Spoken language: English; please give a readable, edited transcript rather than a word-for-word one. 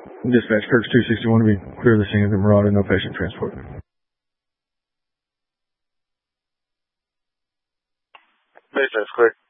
Dispatch, Kirk's 261 to be clear of the scene of the Marauder, no patient transport. Patient's clear.